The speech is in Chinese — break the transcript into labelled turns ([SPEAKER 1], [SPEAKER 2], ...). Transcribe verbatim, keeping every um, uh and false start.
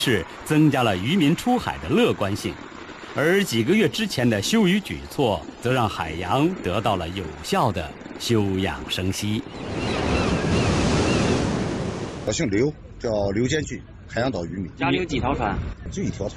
[SPEAKER 1] 是增加了渔民出海的乐观性，而几个月之前的休渔举措，则让海洋得到了有效的休养生息。
[SPEAKER 2] 我姓刘，叫刘建军，海洋岛渔民。
[SPEAKER 3] 家里有几条船？
[SPEAKER 2] 就一条船。